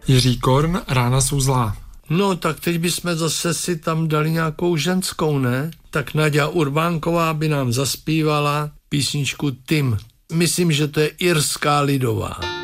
Jiří Korn, Rána jsou zlá. No, tak teď bychom zase si tam dali nějakou ženskou, ne? Tak Naďa Urbánková by nám zaspívala písničku Tim. Myslím, že to je irská lidová.